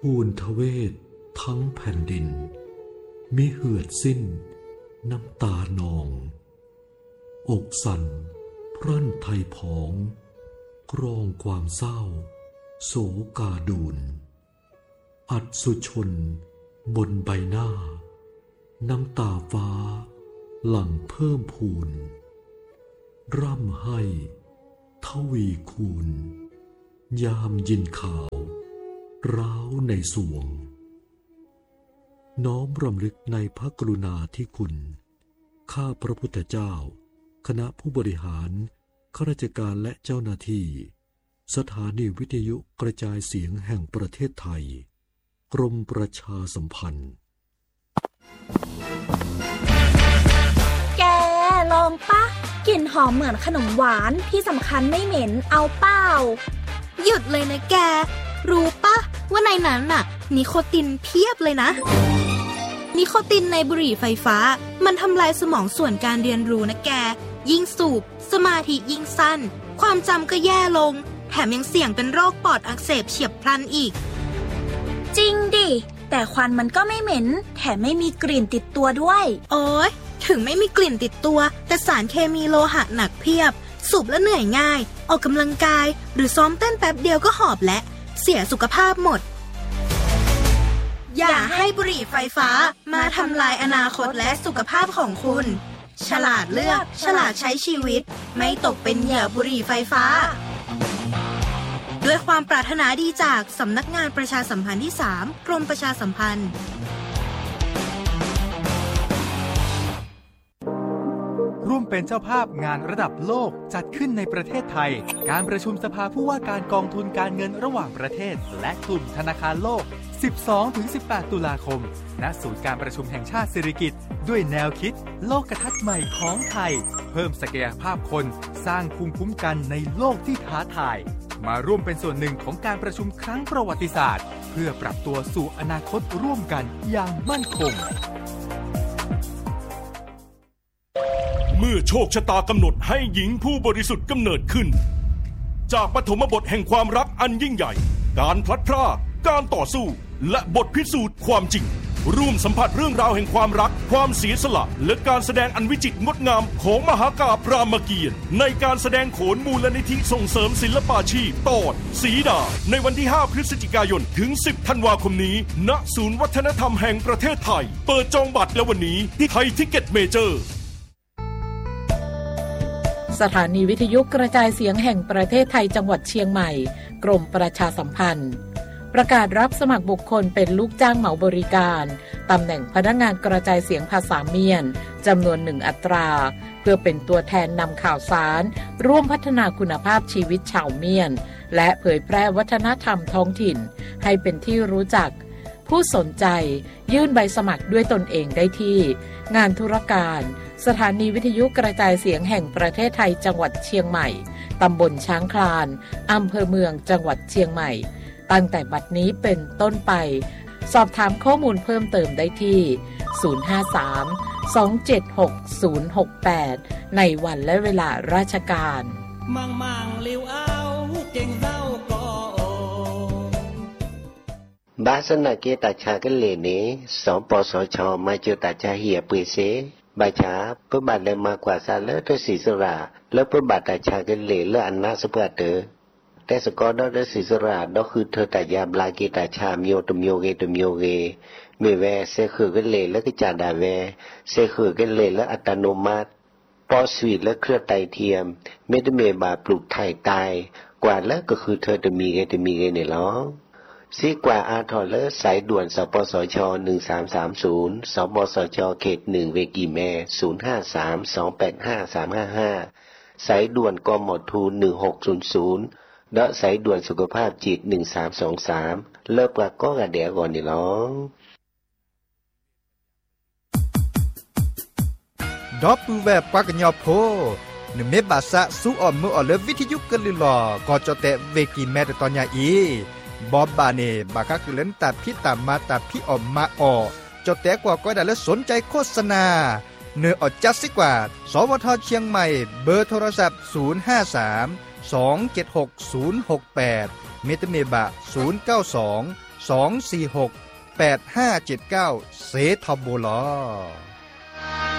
ภูนทเวศทั้งแผ่นดินมิเหือดสิ้นน้ำตานองอกสั่นพรั่นไทยผองกรองความเศร้าโศกาดูนอัศชนบนใบหน้าน้ำตาฟ้าหลั่งเพิ่มพูนร่ำให้ทวีคูณยามยินข่าวร้าวในสวงน้อมรำลึกในพระกรุณาธิคุณข้าพระพุทธเจ้าคณะผู้บริหารข้าราชการและเจ้าหน้าที่สถานีวิทยุกระจายเสียงแห่งประเทศไทยกรมประชาสัมพันธ์แกลองปะกลิ่นหอมเหมือนขนมหวานที่สำคัญไม่เหม็นเอาเปล่าหยุดเลยนะแกรู้ปะว่าในนั้นน่ะนิโคตินเพียบเลยนะนิโคตินในบุหรี่ไฟฟ้ามันทำลายสมองส่วนการเรียนรู้นะแกยิ่งสูบสมาธิยิ่งสั้นความจำก็แย่ลงแถมยังเสี่ยงเป็นโรคปอดอักเสบเฉียบพลันอีกจริงดิแต่ควันมันก็ไม่เหม็นแถมไม่มีกลิ่นติดตัวด้วยโอ๊ยถึงไม่มีกลิ่นติดตัวแต่สารเคมีโลหะหนักเพียบสูบแล้วเหนื่อยง่ายออกกำลังกายหรือซ้อมเต้นแป๊บเดียวก็หอบและเสียสุขภาพหมดอย่าให้บุหรี่ไฟฟ้ามาทำลายอนาคตและสุขภาพของคุณฉลาดเลือกฉลาดใช้ชีวิตไม่ตกเป็นเหยื่อบุหรี่ไฟฟ้าด้วยความปรารถนาดีจากสำนักงานประชาสัมพันธ์ที่ 3 กรมประชาสัมพันธ์ร่วมเป็นเจ้าภาพงานระดับโลกจัดขึ้นในประเทศไทยการประชุมสภาผู้ว่าการกองทุนการเงินระหว่างประเทศและกลุ่มธนาคารโลก 12-18 ตุลาคมณศูนย์การประชุมแห่งชาติสิริกิติ์ด้วยแนวคิดโลกทัศน์ใหม่ของไทยเพิ่มศักยภาพคนสร้างภูมิคุ้มกันในโลกที่ท้าทายมาร่วมเป็นส่วนหนึ่งของการประชุมครั้งประวัติศาสตร์เพื่อปรับตัวสู่อนาคตร่วมกันอย่างมั่นคงเมื่อโชคชะตากำหนดให้หญิงผู้บริสุทธิ์กำเนิดขึ้นจากปฐมบทแห่งความรักอันยิ่งใหญ่การพลัดพรากการต่อสู้และบทพิสูจน์ความจริงร่วมสัมผัสเรื่องราวแห่งความรักความเสียสละและการแสดงอันวิจิตรงดงามของมหากาพย์รามเกียรติ์ในการแสดงโขนมูลนิธิส่งเสริมศิลปาชีพตอนสีดาในวันที่ 5 พฤศจิกายนถึง 10 ธันวาคมนี้ณศูนย์วัฒนธรรมแห่งประเทศไทยเปิดจองบัตรแล้ววันนี้ที่ไทยทิกเก็ตเมเจอร์สถานีวิทยุกระจายเสียงแห่งประเทศไทยจังหวัดเชียงใหม่กรมประชาสัมพันธ์ประกาศรับสมัครบุคคลเป็นลูกจ้างเหมาบริการตำแหน่งพนักงานกระจายเสียงภาษาเมียนจำนวน1 อัตราเพื่อเป็นตัวแทนนำข่าวสารร่วมพัฒนาคุณภาพชีวิตชาวเมียนและเผยแพร่วัฒนธรรมท้องถิ่นให้เป็นที่รู้จักผู้สนใจยื่นใบสมัครด้วยตนเองได้ที่งานธุรการสถานีวิทยุกระจายเสียงแห่งประเทศไทยจังหวัดเชียงใหม่ตำบลช้างคลานอำเภอเมืองจังหวัดเชียงใหม่ตั้งแต่บัดนี้เป็นต้นไปสอบถามข้อมูลเพิ่มเติมได้ที่053-276-068ในวันและเวลาราชการมั่งเลี้ยวเอาเก่งเศร้าก็บาสนาเกตาชากันเลนี้สปสชมาเจอตาชาเหียปุยเสบาชาเพื่อบัตรเลยมากกว่าซาเลอร์สีสระแล้วเพื่อบัตรตาชากันเลและอันนาสเปเตอแต่สกอดได้สีสระดอกคือเธอแต่ยามลาเกตาชามิโอตุมโยเกตุมโยเกเมเวเซคือกันเลและก็จาดาเวเซคือกันเลและอัตโนมัติปอสวีทและเครือไตเทียมเมตเมบาปลูกไทยตายกว่าแล้วก็คือเธอจะมีเงในล้อซีกว่าอาทอเลอร์สายด่วนสปสช1330สปสชเขต1เวกีแม0532855355สายด่วนกมทู1600และสายด่วนสุขภาพจิต1323เลิกว่าก็กระเดียก่อนนี่ล้อดอปูแบบปากญอโพนเมบาสะสู้ออมมือออเลวิทยุกันลิลอก็จะเตเวกีแมตตอนยาอีบอบบาเนบาคักเล่นตาพี่ตามมาตาพี่ออมมาออจดแต่กว่าก็ได้และสนใจโฆษณาเนื้ออดจัดสิกว่าสวทเชียงใหม่เบอร์โทรศัพท์053 276 068 เมตเมบะ092 246 8579เสทบลอ